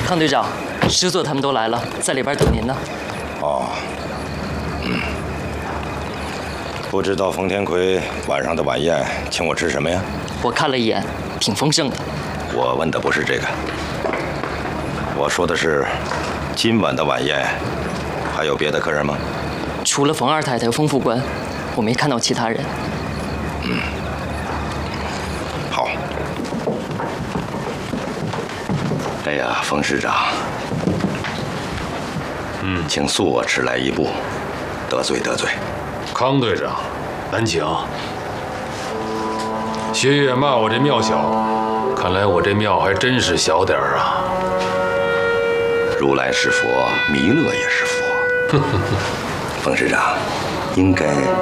康队长，师座他们都来了，在里边等您呢。 哦，不知道冯天魁晚上的晚宴请我吃什么呀？ 我看了一眼，挺丰盛的。 我问的不是这个，我说的是今晚的晚宴还有别的客人吗？ 除了冯二太太和冯副官，我没看到其他人。 好。哎呀，冯师长，请恕我迟来一步，得罪。 康队长，难请。薛岳骂我这庙小，看来我这庙还真是小点儿啊。 如来是佛，弥勒也是佛。冯师长，应该